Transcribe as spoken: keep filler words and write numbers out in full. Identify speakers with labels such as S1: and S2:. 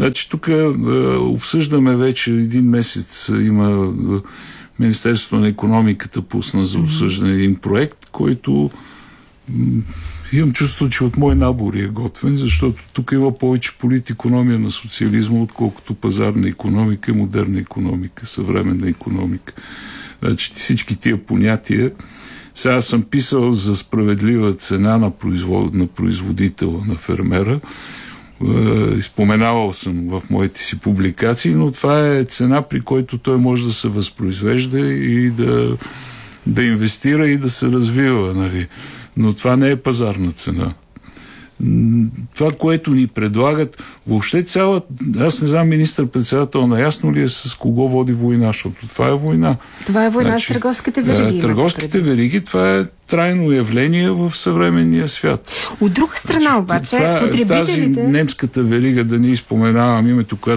S1: Значи тук е, обсъждаме вече един месец, има Министерството на икономиката пусна за обсъждане един проект, който м- имам чувство, че от мой набор е готвен, защото тук има повече политикономия на социализма, отколкото пазарна икономика и модерна икономика, съвременна икономика. Значи всички тия понятия. Сега съм писал за справедлива цена на, производ... на производителя, на фермера. Изпоменавал съм в моите си публикации, но това е цена, при който той може да се възпроизвежда и да, да инвестира и да се развива, нали. Но това не е пазарна цена. Това, което ни предлагат, въобще цяла... Аз не знам, министър-председател наясно ли е с кого води война, защото това е война.
S2: Това е война значи, с търговските вериги.
S1: Търговските вериги, това е трайно явление в съвременния свят.
S2: От друга страна обаче,
S1: това,
S2: потребителите...
S1: Тази немската верига, да не изпоменавам името, която